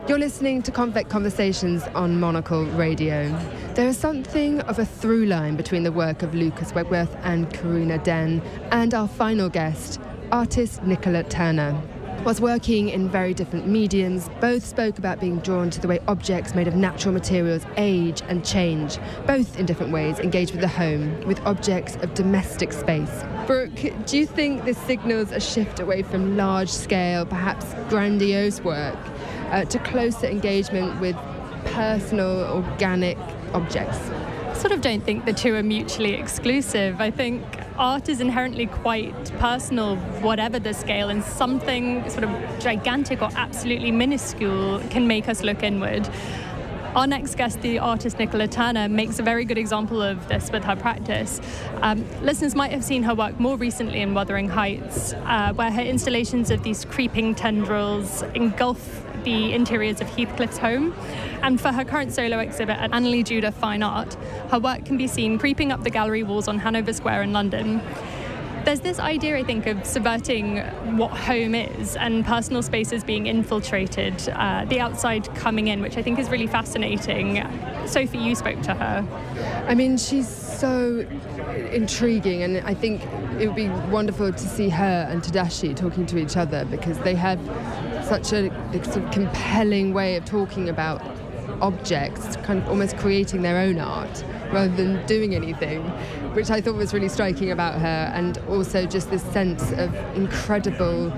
You're listening to Convex Conversations on Monocle Radio. There is something of a through line between the work of Lucas Wegworth and Karuna Den and our final guest, artist Nicola Turner. Whilst working in very different mediums, both spoke about being drawn to the way objects made of natural materials age and change, both in different ways engage with the home, with objects of domestic space. Brooke, do you think this signals a shift away from large-scale, perhaps grandiose work, to closer engagement with personal, organic objects? I sort of don't think the two are mutually exclusive. I think art is inherently quite personal, whatever the scale, and something sort of gigantic or absolutely minuscule can make us look inward. Our next guest, the artist Nicola Turner, makes a very good example of this with her practice. Listeners might have seen her work more recently in Wuthering Heights, where her installations of these creeping tendrils engulf the interiors of Heathcliff's home. And for her current solo exhibit at Annalee Judah Fine Art, her work can be seen creeping up the gallery walls on Hanover Square in London. There's this idea, I think, of subverting what home is and personal spaces being infiltrated, the outside coming in, which I think is really fascinating. Sophie, you spoke to her. I mean, she's so intriguing, and I think it would be wonderful to see her and Tadashi talking to each other, because they have such a sort of compelling way of talking about objects, kind of almost creating their own art rather than doing anything, which I thought was really striking about her, and also just this sense of incredible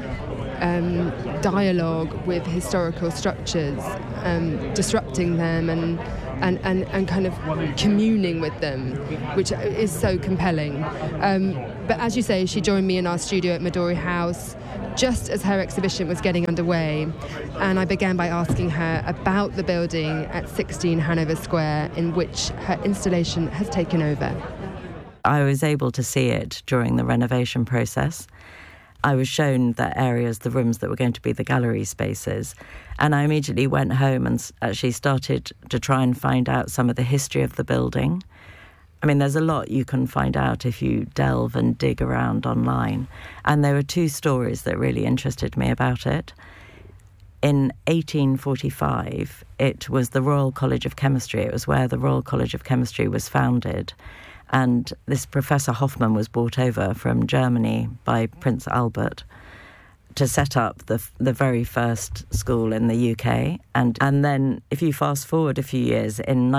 dialogue with historical structures, disrupting them and kind of communing with them, which is so compelling. But as you say, she joined me in our studio at Midori House just as her exhibition was getting underway, and I began by asking her about the building at 16 Hanover Square, in which her installation has taken over. I was able to see it during the renovation process. I was shown the areas, the rooms that were going to be the gallery spaces, and I immediately went home and actually started to try and find out some of the history of the building. I mean, there's a lot you can find out if you delve and dig around online. And there were two stories that really interested me about it. In 1845, it was the Royal College of Chemistry. It was where the Royal College of Chemistry was founded. And this Professor Hoffmann was brought over from Germany by Prince Albert to set up the very first school in the UK. And then if you fast forward a few years, around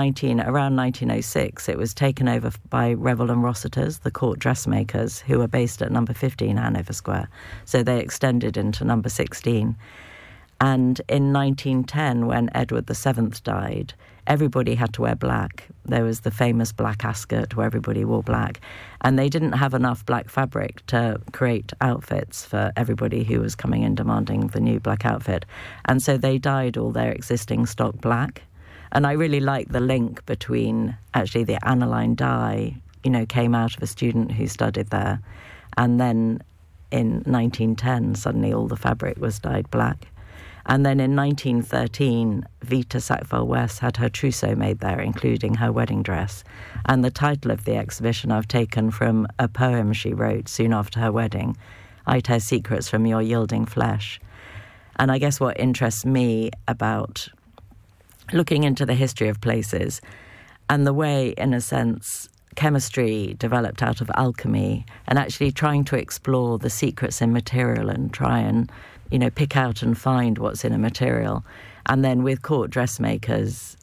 1906, it was taken over by Revel and Rossiters, the court dressmakers, who were based at number 15 Hanover Square. So they extended into number 16. And in 1910, when Edward VII died, everybody had to wear black. There was the famous black ascot where everybody wore black. And they didn't have enough black fabric to create outfits for everybody who was coming in demanding the new black outfit. And so they dyed all their existing stock black. And I really like the link between actually the aniline dye, came out of a student who studied there. And then in 1910, suddenly all the fabric was dyed black. And then in 1913, Vita Sackville-West had her trousseau made there, including her wedding dress. And the title of the exhibition I've taken from a poem she wrote soon after her wedding, I Tear Secrets from Your Yielding Flesh. And I guess what interests me about looking into the history of places and the way, in a sense, chemistry developed out of alchemy, and actually trying to explore the secrets in material and try and pick out and find what's in a material. And then with court dressmakers,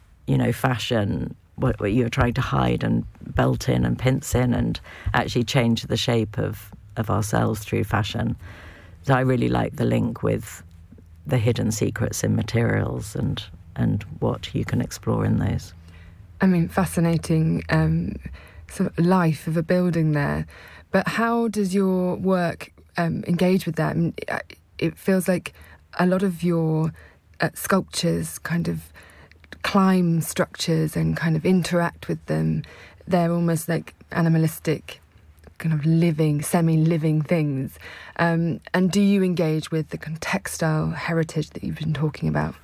fashion, what you're trying to hide and belt in and pince in and actually change the shape of ourselves through fashion. So I really like the link with the hidden secrets in materials and what you can explore in those. I mean, fascinating sort of life of a building there. But how does your work engage with that? I mean, it feels like a lot of your sculptures kind of climb structures and kind of interact with them. They're almost like animalistic, kind of living, semi-living things. And do you engage with the kind of textile heritage that you've been talking about?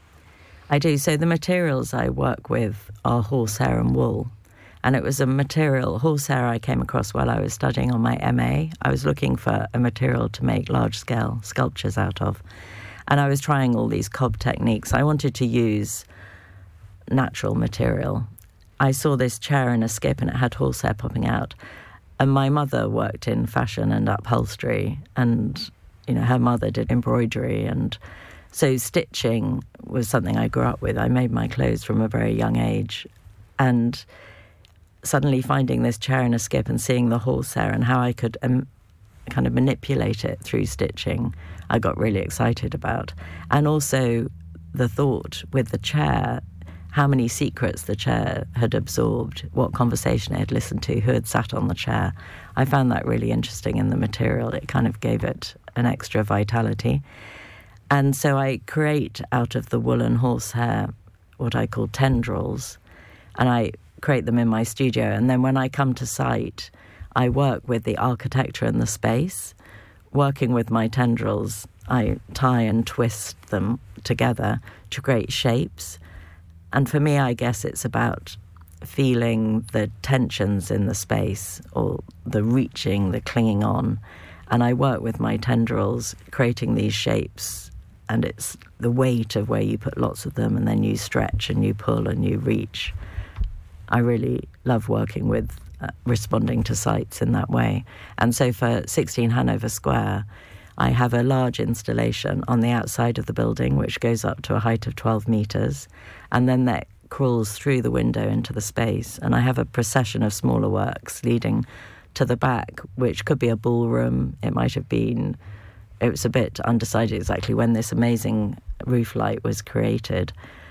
I do. So the materials I work with are horsehair and wool. And it was a material, horsehair, I came across while I was studying on my MA. I was looking for a material to make large-scale sculptures out of. And I was trying all these cob techniques. I wanted to use natural material. I saw this chair in a skip and it had horsehair popping out. And my mother worked in fashion and upholstery, and, her mother did embroidery. And so stitching was something I grew up with. I made my clothes from a very young age. And suddenly finding this chair in a skip and seeing the horsehair and how I could kind of manipulate it through stitching, I got really excited about. And also the thought with the chair, how many secrets the chair had absorbed, what conversation it had listened to, who had sat on the chair. I found that really interesting in the material. It kind of gave it an extra vitality. And so I create out of the woolen horsehair what I call tendrils, and I create them in my studio. And then when I come to site, I work with the architecture and the space. Working with my tendrils, I tie and twist them together to create shapes. And for me, I guess it's about feeling the tensions in the space, or the reaching, the clinging on. And I work with my tendrils, creating these shapes. And it's the weight of where you put lots of them, and then you stretch and you pull and you reach. I really love working with responding to sites in that way. And so for 16 Hanover Square, I have a large installation on the outside of the building, which goes up to a height of 12 metres, and then that crawls through the window into the space. And I have a procession of smaller works leading to the back, which could be a ballroom. It was a bit undecided exactly when this amazing roof light was created.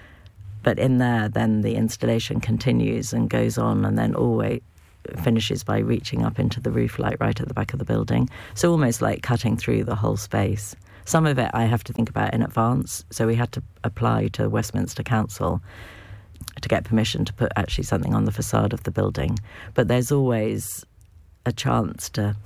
But in there, then the installation continues and goes on, and then always finishes by reaching up into the roof light right at the back of the building. So almost like cutting through the whole space. Some of it I have to think about in advance. So we had to apply to Westminster Council to get permission to put actually something on the facade of the building. But there's always a chance to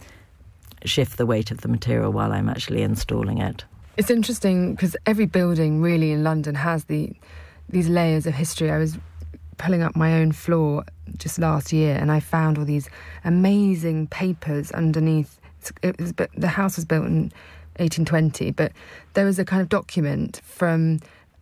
shift the weight of the material while I'm actually installing it. It's interesting because every building really in London has these layers of history. I was pulling up my own floor just last year and I found all these amazing papers underneath. The house was built in 1820, but there was a kind of document from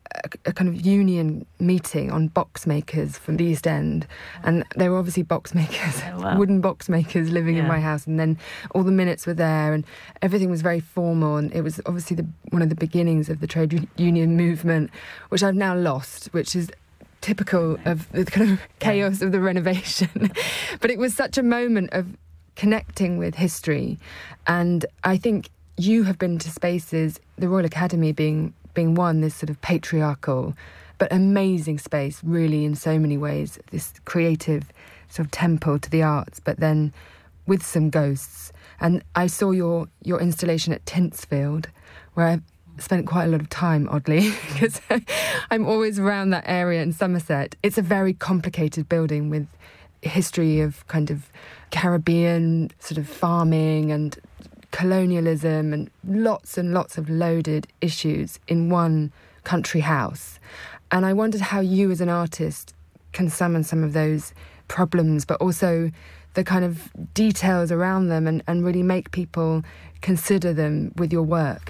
a kind of union meeting on box makers from the East End, and they were obviously box makers, wooden box makers living in my house, and then all the minutes were there and everything was very formal, and it was obviously one of the beginnings of the trade union movement, which I've now lost, which is typical of the kind of chaos of the renovation. But it was such a moment of connecting with history, and I think you have been to spaces, the Royal Academy being one, this sort of patriarchal but amazing space, really, in so many ways, this creative sort of temple to the arts, but then with some ghosts. And I saw your installation at Tintsfield, where I've spent quite a lot of time, oddly, because I'm always around that area in Somerset. It's a very complicated building with history of kind of Caribbean sort of farming and colonialism and lots of loaded issues in one country house. And I wondered how you as an artist can summon some of those problems, but also the kind of details around them and really make people consider them with your work.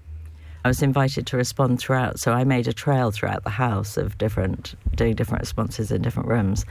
I was invited to respond throughout, so I made a trail throughout the house of doing different responses in different rooms.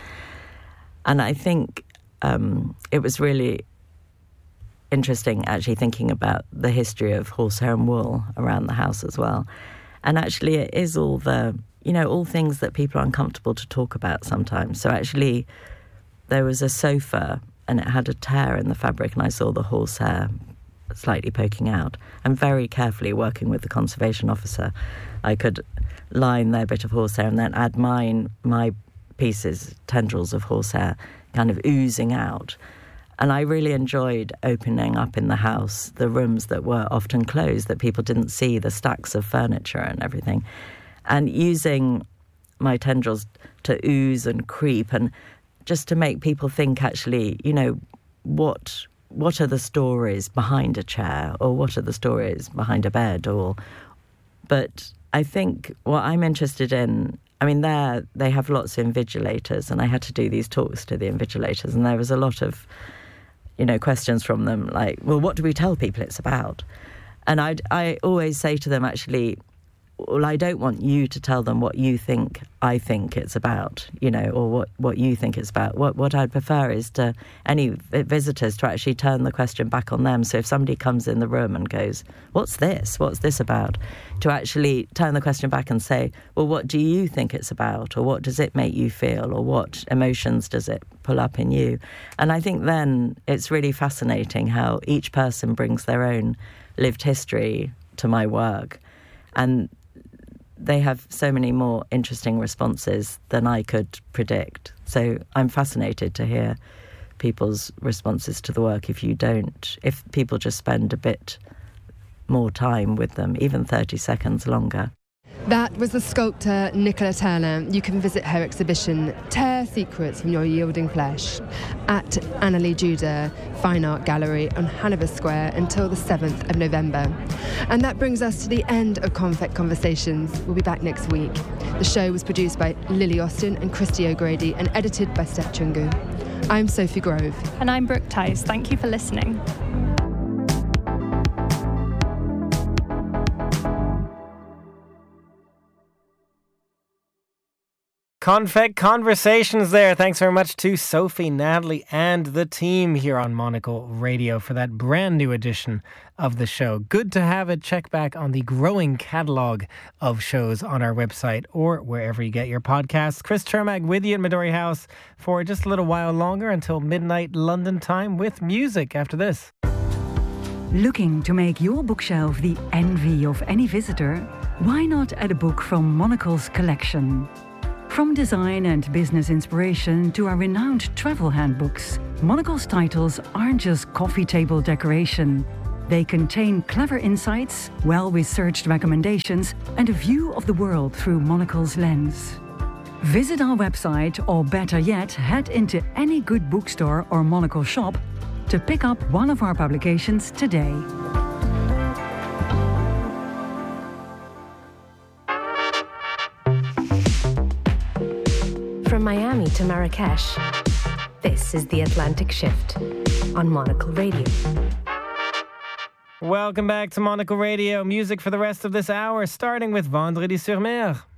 And I think it was really interesting actually thinking about the history of horsehair and wool around the house as well. And actually it is all all things that people are uncomfortable to talk about sometimes. So actually there was a sofa and it had a tear in the fabric and I saw the horsehair slightly poking out. And very carefully working with the conservation officer, I could line their bit of horsehair and then add my pieces, tendrils of horsehair, kind of oozing out. And I really enjoyed opening up in the house the rooms that were often closed, that people didn't see, the stacks of furniture and everything. And using my tendrils to ooze and creep and just to make people think actually, what are the stories behind a chair, or what are the stories behind a bed? But I think what I'm interested in, there they have lots of invigilators, and I had to do these talks to the invigilators, and there was a lot of questions from them like, well, what do we tell people it's about? And I always say to them, actually, well, I don't want you to tell them what you think I think it's about, or what you think it's about. What I'd prefer is to any visitors to actually turn the question back on them. So if somebody comes in the room and goes, what's this? What's this about? To actually turn the question back and say, well, what do you think it's about? Or what does it make you feel? Or what emotions does it pull up in you? And I think then it's really fascinating how each person brings their own lived history to my work. And they have so many more interesting responses than I could predict. So I'm fascinated to hear people's responses to the work if people just spend a bit more time with them, even 30 seconds longer. That was the sculptor Nicola Turner. You can visit her exhibition, Tear Secrets from Your Yielding Flesh, at Annalee Judah Fine Art Gallery on Hanover Square until the 7th of November. And that brings us to the end of Confect Conversations. We'll be back next week. The show was produced by Lily Austin and Christy O'Grady and edited by Steph Chungu. I'm Sophie Grove. And I'm Brooke Tice. Thank you for listening. Confect Conversations there. Thanks very much to Sophie, Natalie, and the team here on Monocle Radio for that brand new edition of the show. Good to have it. Check back on the growing catalogue of shows on our website or wherever you get your podcasts. Chris Chermag with you in Midori House for just a little while longer until midnight London time with music after this. Looking to make your bookshelf the envy of any visitor? Why not add a book from Monocle's collection? From design and business inspiration to our renowned travel handbooks, Monocle's titles aren't just coffee table decoration. They contain clever insights, well-researched recommendations, and a view of the world through Monocle's lens. Visit our website, or better yet, head into any good bookstore or Monocle shop to pick up one of our publications today. From Miami to Marrakesh, this is The Atlantic Shift on Monocle Radio. Welcome back to Monocle Radio. Music for the rest of this hour, starting with Vendredi sur Mer.